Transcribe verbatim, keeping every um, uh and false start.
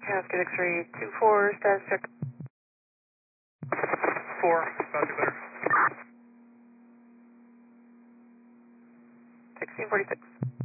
Cascade X-ray two four, status check. Four, about to clear. sixteen forty-six.